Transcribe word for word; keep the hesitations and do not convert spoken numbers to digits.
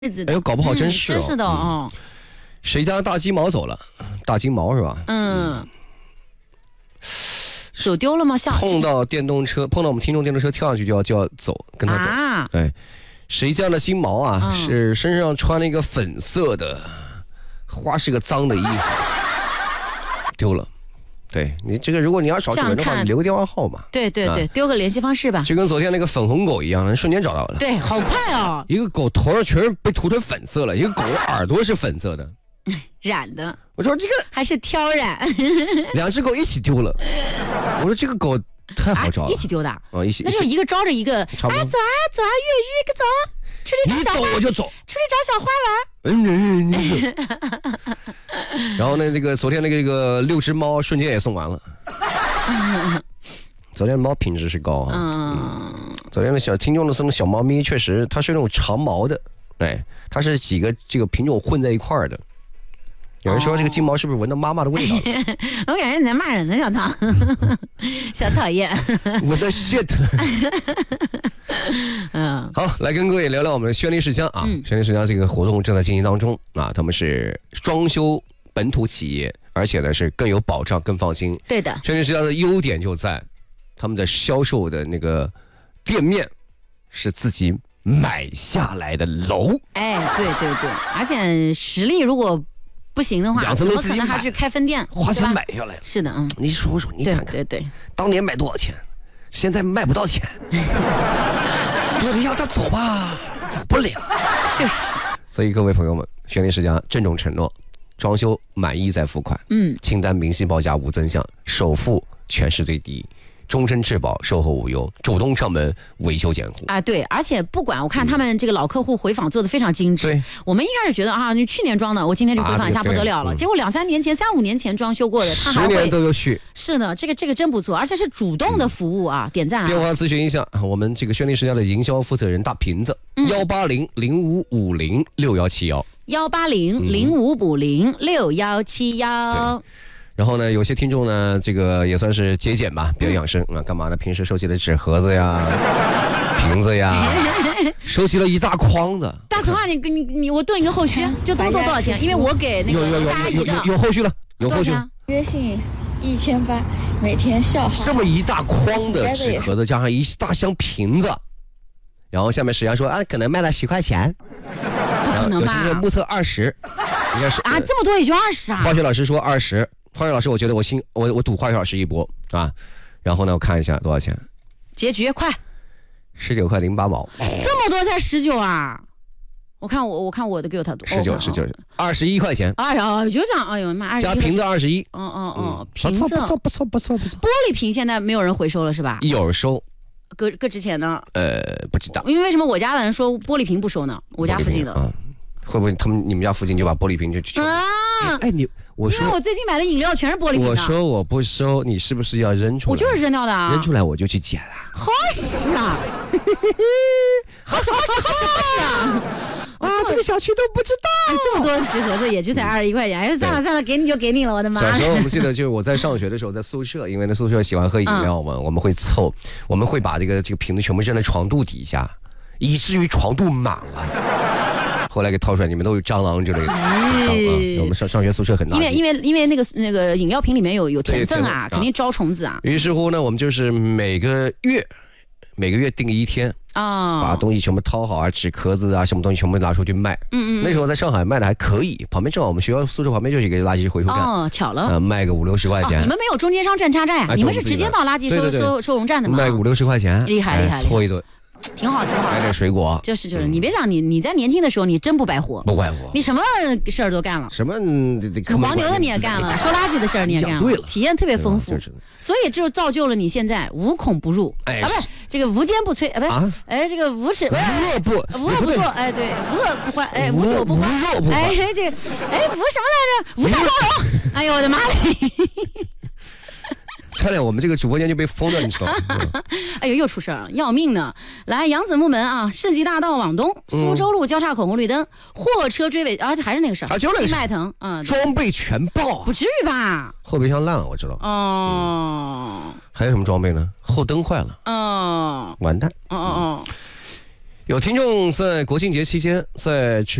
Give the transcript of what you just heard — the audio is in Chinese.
哎呦，搞不好真是、哦嗯、真是的哦、嗯。 谁家大金毛走了？大金毛是吧？ 嗯。嗯走丢了吗？像碰到电动车，碰到我们听众电动车跳上去就要就要走，跟他走。 啊、 对，谁家的金毛啊、 嗯？ 是身上穿了一个粉色的，花是个脏的衣服，丢了。对你这个，如果你要找主人的话，你留个电话号码。 对对对，啊、丢个联系方式吧。 就跟昨天那个粉红狗一样，瞬间找到了。 对，好快哦！ 一个狗头上全是被涂成粉色了，一个狗的耳朵是粉色的， 染的。 我说这个还是挑染， 两只狗一起丢了。我说这个狗太好找了， 啊、一起丢的。 哦，一起， 那就是一个招着一个， 差不多。 啊，走啊走啊，越狱个走，出去找小花， 你走我就走， 出去找小花玩。 嗯嗯，你走。然后呢，这个昨天那个这个六只猫瞬间也送完了。昨天的猫品质是高啊。嗯。昨天的小听众的那种小猫咪，确实它是那种长毛的，哎，它是几个这个品种混在一块儿的。有人说这个金毛是不是闻到妈妈的味道了？ 我感觉你在骂人呢，小唐，小讨厌。 我的 shit。嗯，好，来跟各位聊聊我们的绚丽世家啊！绚丽世家这个活动正在进行当中啊，他们是装修本土企业，而且呢是更有保障、更放心。 对的， 绚丽世家的优点就在他们的销售的那个店面是自己买下来的楼。 哎，对对对，而且实力如果不行的话， 两层楼怎么可能还去开分店？ 花钱买下来了。 是的，嗯。 你说说，你看看， 对对对， 当年卖多少钱，现在卖不到钱。对，你让他走吧，走不了。 就是。 所以各位朋友们，绚丽世家郑重承诺，装修满意再付款。嗯，清单明细报价无增项，首付全市最低。终身质保，售后无忧，主动上门维修检护啊！对，而且不管我看他们这个老客户回访做得非常精致。 对， 我们一开始觉得啊，你去年装的，我今天就回访一下不得了了。啊、结果两三年前、三五年前装修过的，他还会十年都有续。 是的，这个这个真不错，而且是主动的服务啊，嗯、点赞啊！ 电话咨询一下我们这个绚丽世家的营销负责人大瓶子，幺八零零五五零六幺七幺， 幺八零零五五零六幺七幺。 然后呢，有些听众呢，这个也算是节俭吧，比较养生啊，干嘛呢？平时收集的纸盒子呀、瓶子呀，收集了一大筐子。 大此话，你你你，我炖一个后续，就这么多多少钱？因为我给那个有有有有有有后续了，有后续。 月薪一千八，每天消耗。 这么一大筐的纸盒子，加上一大箱瓶子，然后下面史阳说啊，可能卖了十块钱， 不可能吧？ 目测二十，应该是啊，这么多也就二十啊。 化学老师说二十。化学老师，我觉得我心我我赌化学老师一波啊，然后呢，我看一下多少钱， 结局快， 十九块零八毛， 这么多才十九啊！我看我我看我的给我他多十九十九二十一块钱， 二十就这样，哎呦妈， 加瓶子二十一， 嗯嗯嗯，瓶子不错不错不错不错， 玻璃瓶现在没有人回收了是吧？ 有收， 搁搁之前呢？ 呃，不知道， 因为为什么我家的人说玻璃瓶不收呢？我家附近的， 嗯，会不会他们你们家附近就把玻璃瓶就去？ 啊， 哎你。我说因为我最近买的饮料全是玻璃瓶的。 我说我不收，你是不是要扔出来？ 我就是扔掉的啊！ 扔出来我就去捡了。 好使啊！好使好使好使好使啊！ 啊，这个小区都不知道， 这么多纸盒子也就才二十一块钱。哎，算了算了，给你就给你了，我的妈！ 小时候我们记得就是我在上学的时候，在宿舍，因为那宿舍喜欢喝饮料嘛，我们会凑，我们会把这个这个瓶子全部扔在床肚底下，以至于床肚满了。后来给掏出来，你们都有蟑螂之类的，脏啊！我们上上学宿舍很大， 因为因为因为那个那个饮料瓶里面有有甜分啊，肯定招虫子啊。 于是乎呢，我们就是每个月每个月定一天啊，把东西全部掏好啊，纸壳子啊，什么东西全部拿出去卖。嗯嗯。那时候在上海卖的还可以，旁边正好我们学校宿舍旁边就是一个垃圾回收站。 哦，巧了。 啊，卖个五六十块钱。 你们没有中间商赚差价呀？你们是直接到垃圾收收收容站的吗？ 卖个五六十块钱， 厉害厉害， 搓一顿。 挺好挺好， 买点水果， 就是就是，你别想你你在年轻的时候你真不白活， 不白活， 你什么事儿都干了， 什么黄牛的你也干了，收垃圾的事儿你也干了， 对了， 体验特别丰富，所以就造就了你现在无孔不入，啊不是这个无坚不摧，啊不是，哎这个无耻无恶不无恶不作，哎对无恶不欢，哎无酒不欢，哎这个哎无什么来着，无上包容，哎呦我的妈嘞！ 差点我们这个主播间就被封了，你知道吗？ 哎呦，又出事儿了，要命呢！来，扬子木门啊，世纪大道往东，苏州路交叉口红绿灯，货车追尾，而且还是那个事儿， 啊，就那个西迈腾，嗯， 装备全爆， 不至于吧？ 后备箱烂了，我知道。 哦， 还有什么装备呢？后灯坏了， 哦， 完蛋。 哦哦哦。 有听众在国庆节期间在